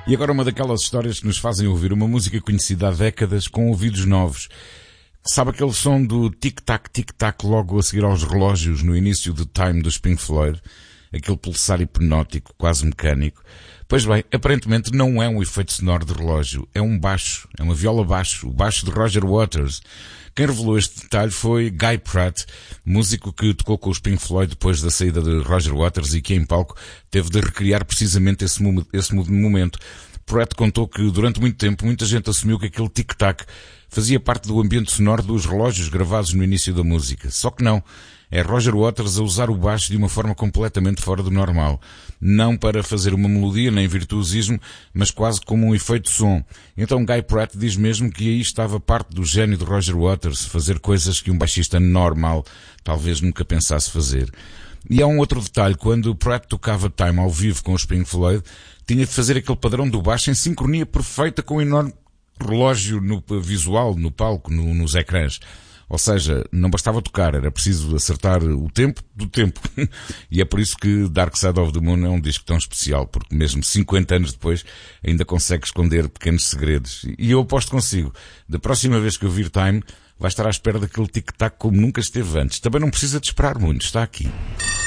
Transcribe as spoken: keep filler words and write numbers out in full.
E agora uma daquelas histórias que nos fazem ouvir uma música conhecida há décadas com ouvidos novos. Sabe aquele som do tic-tac, tic-tac logo a seguir aos relógios no início do Time dos Pink Floyd? Aquele pulsar hipnótico, quase mecânico. Pois bem, aparentemente não é um efeito sonoro de relógio, é um baixo, é uma viola baixo, o baixo de Roger Waters. Quem revelou este detalhe foi Guy Pratt, músico que tocou com os Pink Floyd depois da saída de Roger Waters e que em palco teve de recriar precisamente esse, esse momento. Pratt contou que durante muito tempo muita gente assumiu que aquele tic-tac fazia parte do ambiente sonoro dos relógios gravados no início da música. Só que não. É Roger Waters a usar o baixo de uma forma completamente fora do normal. Não para fazer uma melodia nem virtuosismo, mas quase como um efeito de som. Então Guy Pratt diz mesmo que aí estava parte do gênio de Roger Waters, fazer coisas que um baixista normal talvez nunca pensasse fazer. E há um outro detalhe, quando Pratt tocava Time ao vivo com os Pink Floyd, tinha de fazer aquele padrão do baixo em sincronia perfeita com o enorme relógio no visual, no palco, no, nos ecrãs. Ou seja, não bastava tocar, era preciso acertar o tempo do tempo. E é por isso que Dark Side of the Moon é um disco tão especial, porque mesmo cinquenta anos depois ainda consegue esconder pequenos segredos. E eu aposto consigo, da próxima vez que eu vir Time, vai estar à espera daquele tic-tac como nunca esteve antes. Também não precisa de esperar muito, está aqui.